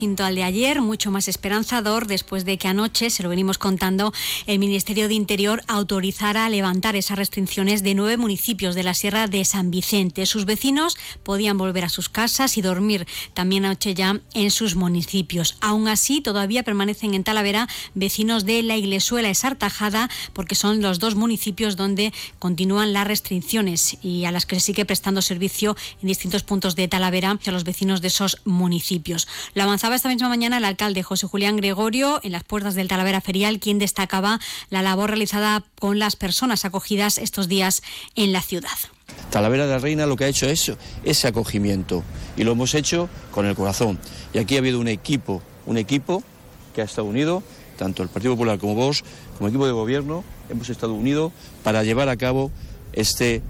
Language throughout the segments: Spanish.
Distinto al de ayer, mucho más esperanzador, después de que anoche, se lo venimos contando, el Ministerio de Interior autorizara levantar esas restricciones de 9 municipios de la Sierra de San Vicente. Sus vecinos podían volver a sus casas y dormir también anoche ya en sus municipios. Aún así, todavía permanecen en Talavera vecinos de La Iglesuela y Sartajada, porque son los dos municipios donde continúan las restricciones y a las que se sigue prestando servicio en distintos puntos de Talavera a los vecinos de esos municipios. Lo avanzaba esta misma mañana el alcalde José Julián Gregorio en las puertas del Talavera Ferial, quien destacaba la labor realizada con las personas acogidas estos días en la ciudad. Talavera de la Reina lo que ha hecho es ese acogimiento y lo hemos hecho con el corazón. Y aquí ha habido un equipo que ha estado unido, tanto el Partido Popular como vos, como equipo de gobierno, hemos estado unidos para llevar a cabo este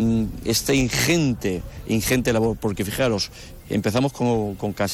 ingente labor, porque fijaros, empezamos con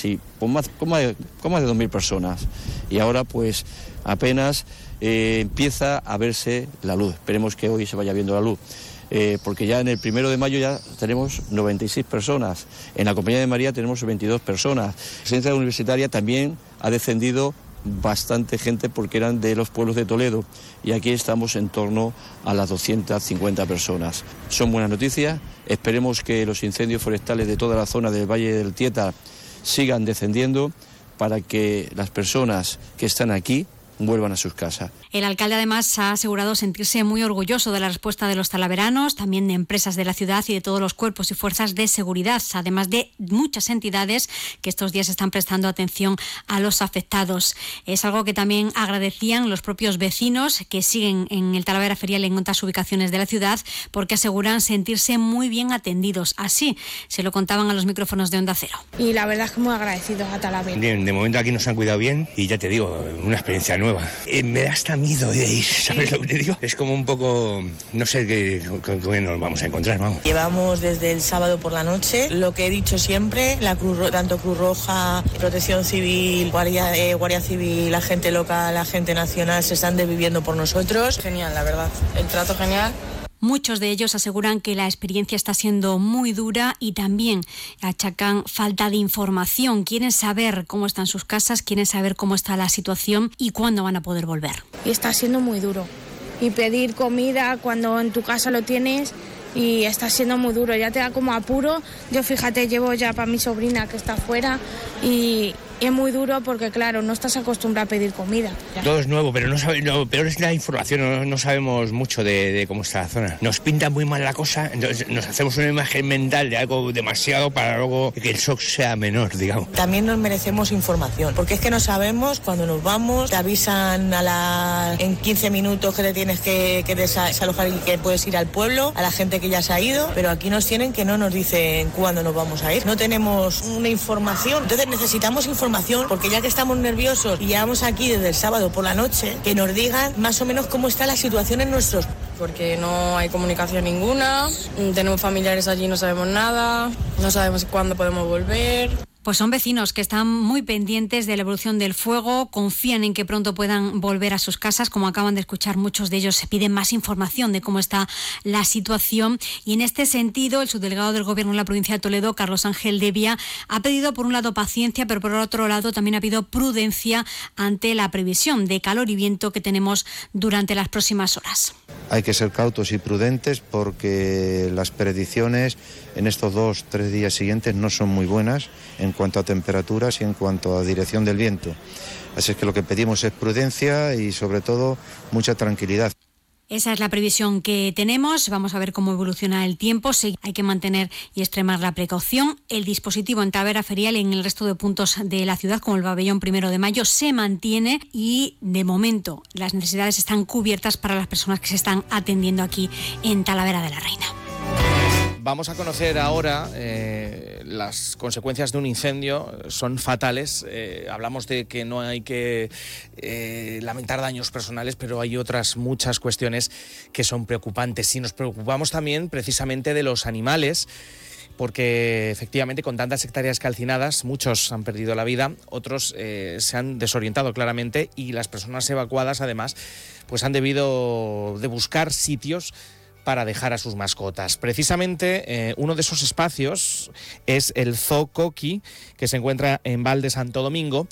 más de 2.000 personas y ahora pues apenas empieza a verse la luz. Esperemos que hoy se vaya viendo la luz, porque ya en el 1 de mayo ya tenemos 96 personas, en la Compañía de María tenemos 22 personas. La residencia universitaria también ha descendido bastante gente porque eran de los pueblos de Toledo y aquí estamos en torno a las 250 personas. Son buenas noticias, esperemos que los incendios forestales de toda la zona del Valle del Tieta sigan descendiendo para que las personas que están aquí vuelvan a sus casas. El alcalde además ha asegurado sentirse muy orgulloso de la respuesta de los talaveranos, también de empresas de la ciudad y de todos los cuerpos y fuerzas de seguridad, además de muchas entidades que estos días están prestando atención a los afectados. Es algo que también agradecían los propios vecinos que siguen en el Talavera Ferial en otras ubicaciones de la ciudad, porque aseguran sentirse muy bien atendidos. Así se lo contaban a los micrófonos de Onda Cero. Y la verdad es que muy agradecidos a Talavera. Bien, de momento aquí nos han cuidado bien y ya te digo, una experiencia nueva. Me da hasta miedo de ir, ¿sabes lo que te digo? Es como un poco, no sé con qué nos vamos a encontrar, vamos. Llevamos desde el sábado por la noche, lo que he dicho siempre, tanto Cruz Roja, Protección Civil, Guardia Civil, agente local, agente nacional, se están desviviendo por nosotros. Genial, la verdad, el trato genial. Muchos de ellos aseguran que la experiencia está siendo muy dura y también achacan falta de información. Quieren saber cómo están sus casas, quieren saber cómo está la situación y cuándo van a poder volver. Y está siendo muy duro. Y pedir comida cuando en tu casa lo tienes y está siendo muy duro. Ya te da como apuro. Yo fíjate, llevo ya para mi sobrina que está afuera y es muy duro porque, claro, no estás acostumbrado a pedir comida. Todo es nuevo, pero lo peor es la información, no sabemos mucho de cómo está la zona. Nos pinta muy mal la cosa, entonces nos hacemos una imagen mental de algo demasiado para luego que el shock sea menor, digamos. También nos merecemos información, porque es que no sabemos cuando nos vamos, te avisan en 15 minutos que te tienes que desalojar y que puedes ir al pueblo, a la gente que ya se ha ido, pero aquí nos tienen que no nos dicen cuándo nos vamos a ir. No tenemos una información, entonces necesitamos información, porque ya que estamos nerviosos y llevamos aquí desde el sábado por la noche, que nos digan más o menos cómo está la situación en nuestros... Porque no hay comunicación ninguna, tenemos familiares allí, no sabemos nada, no sabemos cuándo podemos volver. Pues son vecinos que están muy pendientes de la evolución del fuego, confían en que pronto puedan volver a sus casas. Como acaban de escuchar, muchos de ellos se piden más información de cómo está la situación. Y en este sentido, el subdelegado del Gobierno en la provincia de Toledo, Carlos Ángel Devia, ha pedido por un lado paciencia, pero por otro lado también ha pedido prudencia ante la previsión de calor y viento que tenemos durante las próximas horas. Hay que ser cautos y prudentes porque las predicciones en estos 2-3 días siguientes no son muy buenas en cuanto a temperaturas y en cuanto a dirección del viento. Así es que lo que pedimos es prudencia y sobre todo mucha tranquilidad. Esa es la previsión que tenemos. Vamos a ver cómo evoluciona el tiempo. Sí, hay que mantener y extremar la precaución. El dispositivo en Talavera Ferial y en el resto de puntos de la ciudad, como el pabellón 1 de mayo, se mantiene y de momento las necesidades están cubiertas para las personas que se están atendiendo aquí en Talavera de la Reina. Vamos a conocer ahora las consecuencias de un incendio. Son fatales. Hablamos de que no hay que lamentar daños personales, pero hay otras muchas cuestiones que son preocupantes. Y nos preocupamos también precisamente de los animales, porque efectivamente con tantas hectáreas calcinadas muchos han perdido la vida, otros se han desorientado claramente y las personas evacuadas además pues han debido de buscar sitios para dejar a sus mascotas. Precisamente uno de esos espacios es el Zoo Coqui, que se encuentra en Val de Santo Domingo,